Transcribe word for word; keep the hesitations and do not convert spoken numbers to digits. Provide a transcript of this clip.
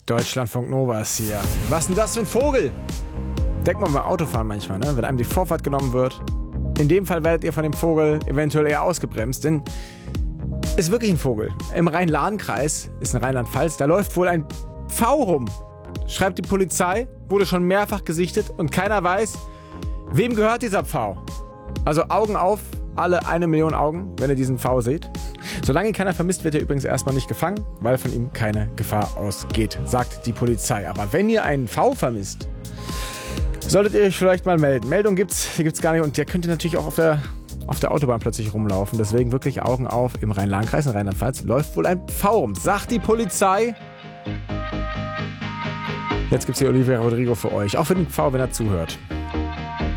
Deutschlandfunk Nova ist hier. Was denn das für ein Vogel? Denkt man beim Autofahren manchmal, ne? Wenn einem die Vorfahrt genommen wird. In dem Fall werdet ihr von dem Vogel eventuell eher ausgebremst, denn ist wirklich ein Vogel. Im Rhein-Lahn-Kreis, ist in Rheinland-Pfalz, da läuft wohl ein Pfau rum. Schreibt die Polizei, wurde schon mehrfach gesichtet und keiner weiß, wem gehört dieser Pfau. Also Augen auf, alle eine Million Augen, wenn ihr diesen Pfau seht. Solange ihn keiner vermisst, wird er übrigens erstmal nicht gefangen, weil von ihm keine Gefahr ausgeht, sagt die Polizei. Aber wenn ihr einen Pfau vermisst, solltet ihr euch vielleicht mal melden. Meldung gibt's, die gibt's gar nicht und der könnte natürlich auch auf der, auf der Autobahn plötzlich rumlaufen. Deswegen wirklich Augen auf. Im Rhein-Lahn-Kreis in Rheinland-Pfalz läuft wohl ein Pfau rum, sagt die Polizei. Jetzt gibt's hier Olivia Rodrigo für euch, auch für den Pfau, wenn er zuhört.